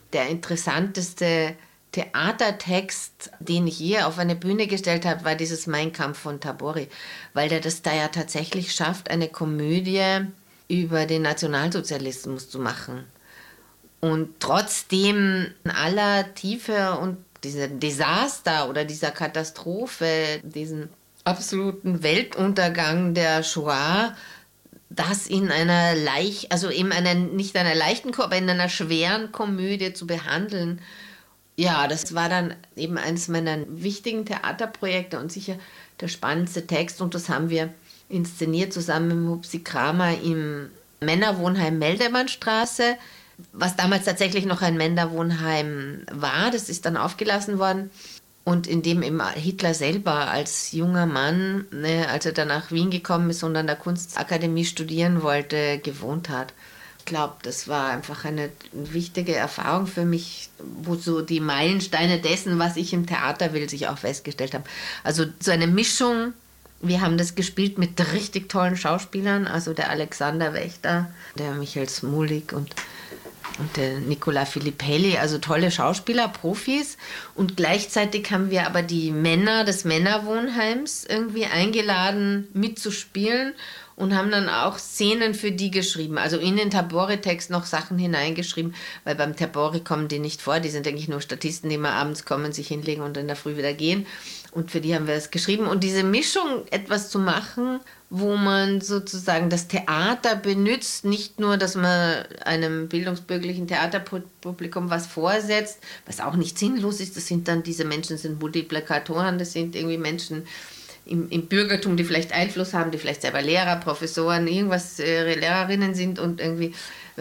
der interessanteste Theatertext, den ich je auf eine Bühne gestellt habe, war dieses Mein Kampf von Tabori, weil der das da ja tatsächlich schafft, eine Komödie über den Nationalsozialismus zu machen. Und trotzdem in aller Tiefe und diesem Desaster oder dieser Katastrophe, diesen absoluten Weltuntergang der Shoah, das in einer also eben nicht einer leichten, aber in einer schweren Komödie zu behandeln. Ja, das war dann eben eines meiner wichtigen Theaterprojekte und sicher der spannendste Text. Und das haben wir inszeniert zusammen mit Hupsi Kramer im Männerwohnheim Meldemannstraße, was damals tatsächlich noch ein Männerwohnheim war. Das ist dann aufgelassen worden. Und in dem eben Hitler selber als junger Mann, ne, als er dann nach Wien gekommen ist und an der Kunstakademie studieren wollte, gewohnt hat. Ich glaube, das war einfach eine wichtige Erfahrung für mich, wo so die Meilensteine dessen, was ich im Theater will, sich auch festgestellt haben. Also so eine Mischung. Wir haben das gespielt mit richtig tollen Schauspielern, also der Alexander Wächter, der Michael Smulik und der Nicola Filippelli, also tolle Schauspieler, Profis. Und gleichzeitig haben wir aber die Männer des Männerwohnheims irgendwie eingeladen, mitzuspielen und haben dann auch Szenen für die geschrieben. Also in den Tabori-Text noch Sachen hineingeschrieben, weil beim Tabori kommen die nicht vor. Die sind eigentlich nur Statisten, die mal abends kommen, sich hinlegen und in der Früh wieder gehen. Und für die haben wir es geschrieben. Und diese Mischung, etwas zu machen, wo man sozusagen das Theater benutzt, nicht nur, dass man einem bildungsbürgerlichen Theaterpublikum was vorsetzt, was auch nicht sinnlos ist. Das sind dann, diese Menschen sind Multiplikatoren, das sind irgendwie Menschen im Bürgertum, die vielleicht Einfluss haben, die vielleicht selber Lehrer, Professoren, irgendwas, Lehrerinnen sind und irgendwie,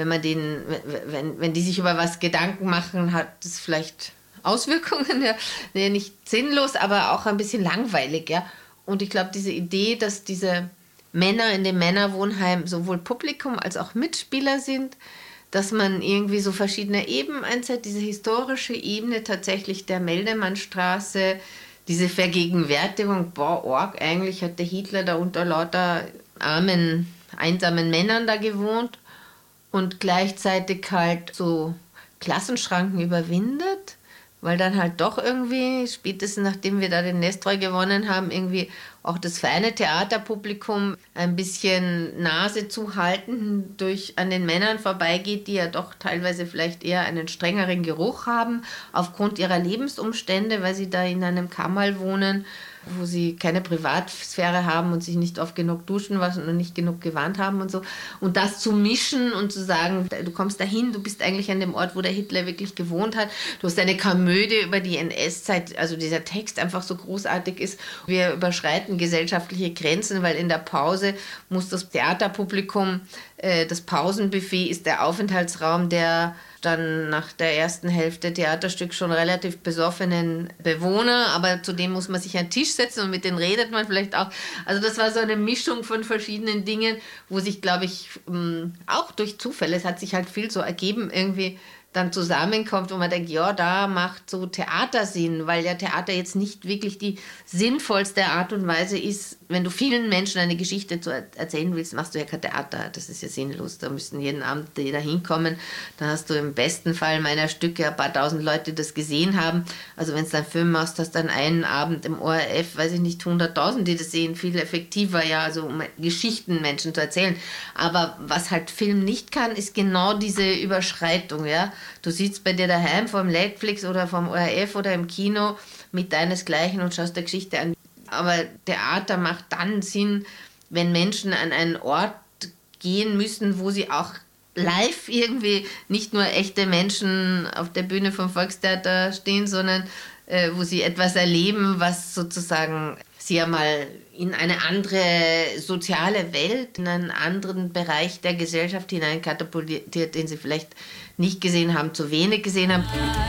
wenn die sich über was Gedanken machen, hat das vielleicht Auswirkungen, ja. Nee, nicht sinnlos, aber auch ein bisschen langweilig, ja. Und ich glaube, diese Idee, dass diese Männer in dem Männerwohnheim sowohl Publikum als auch Mitspieler sind, dass man irgendwie so verschiedene Ebenen einsetzt, diese historische Ebene tatsächlich der Meldemannstraße, diese Vergegenwärtigung, eigentlich hat der Hitler da unter lauter armen, einsamen Männern da gewohnt und gleichzeitig halt so Klassenschranken überwindet, weil dann halt doch irgendwie, spätestens nachdem wir da den Nestroy gewonnen haben, irgendwie auch das feine Theaterpublikum ein bisschen Nase zu halten an den Männern vorbeigeht, die ja doch teilweise vielleicht eher einen strengeren Geruch haben, aufgrund ihrer Lebensumstände, weil sie da in einem Kammerl wohnen, wo sie keine Privatsphäre haben und sich nicht oft genug duschen und nicht genug gewarnt haben und so. Und das zu mischen und zu sagen, du kommst dahin, du bist eigentlich an dem Ort, wo der Hitler wirklich gewohnt hat. Du hast eine Komödie über die NS-Zeit, also dieser Text einfach so großartig ist. Wir überschreiten gesellschaftliche Grenzen, weil in der Pause muss das Theaterpublikum, das Pausenbuffet ist der Aufenthaltsraum der dann nach der ersten Hälfte Theaterstück schon relativ besoffenen Bewohner, aber zudem muss man sich an den Tisch setzen und mit denen redet man vielleicht auch. Also das war so eine Mischung von verschiedenen Dingen, wo sich, glaube ich, auch durch Zufälle, es hat sich halt viel so ergeben, irgendwie dann zusammenkommt, wo man denkt, ja, da macht so Theater Sinn, weil ja Theater jetzt nicht wirklich die sinnvollste Art und Weise ist. Wenn du vielen Menschen eine Geschichte erzählen willst, machst du ja kein Theater. Das ist ja sinnlos. Da müssten jeden Abend jeder hinkommen. Dann hast du im besten Fall meiner Stücke ein paar tausend Leute, die das gesehen haben. Also wenn du dann einen Film machst, hast du dann einen Abend im ORF, weiß ich nicht, 100.000, die das sehen. Viel effektiver, ja, also um Geschichten Menschen zu erzählen. Aber was halt Film nicht kann, ist genau diese Überschreitung, ja. Du sitzt bei dir daheim vom Netflix oder vom ORF oder im Kino mit deinesgleichen und schaust der Geschichte an. Aber Theater macht dann Sinn, wenn Menschen an einen Ort gehen müssen, wo sie auch live irgendwie nicht nur echte Menschen auf der Bühne vom Volkstheater stehen, sondern wo sie etwas erleben, was sozusagen sie ja mal in eine andere soziale Welt, in einen anderen Bereich der Gesellschaft hineinkatapultiert, den sie vielleicht nicht gesehen haben, zu wenig gesehen haben.